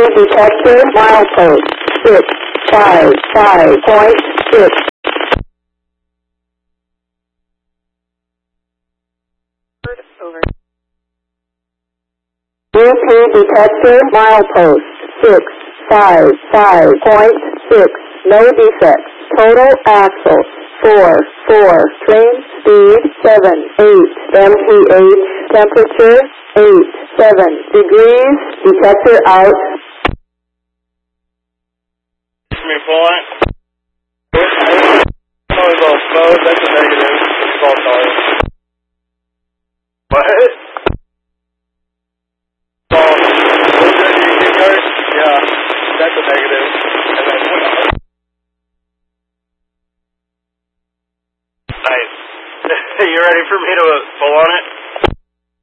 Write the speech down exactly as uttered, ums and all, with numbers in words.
detector, milepost six five five point six. Over. U P detector, milepost six five five point six. No defects. Total axles four four. Train speed seven eight. M P H temperature eight seven degrees. Detector out. Me point. Noise all exposed. That's a negative. It's all noise. What? Oh, yeah, that's a negative. And then, nice. You ready for me to pull on it?